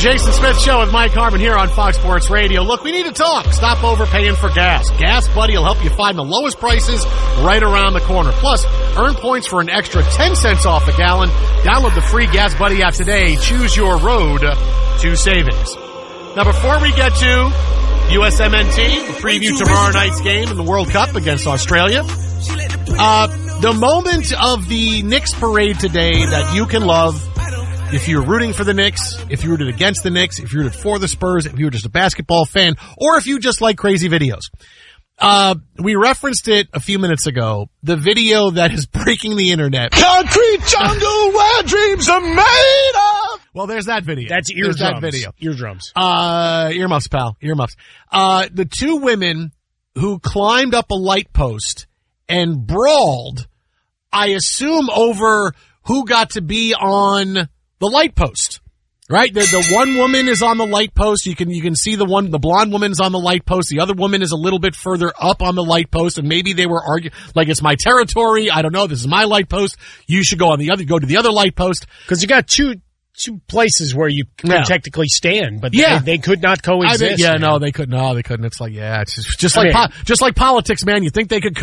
Jason Smith Show with Mike Harmon here on Fox Sports Radio. Look, we need to talk. Stop overpaying for gas. Gas Buddy will help you find the lowest prices right around the corner. Plus, earn points for an extra 10 cents off a gallon. Download the free Gas Buddy app today. Choose your road to savings. Now, before we get to USMNT, preview tomorrow night's game in the World Cup against Australia, the moment of the Knicks parade today that you can love, if you're rooting for the Knicks, if you rooted against the Knicks, if you rooted for the Spurs, if you were just a basketball fan, or if you just like crazy videos. We referenced it a few minutes ago, the video that is breaking the internet. Concrete jungle where dreams are made of. Well, there's that video. That's eardrums. There's that video. Eardrums. Earmuffs, pal. Earmuffs. The two women who climbed up a light post and brawled, I assume over who got to be on the light post, right? The one woman is on the light post. You can see the blonde woman's on the light post. The other woman is a little bit further up on the light post, and maybe they were arguing, like, it's my territory. I don't know. This is my light post. You should go to the other light post. Cause you got two places where you can technically stand, but they could not coexist. No, they couldn't. No, they couldn't. It's like, it's just like politics, man. You think they could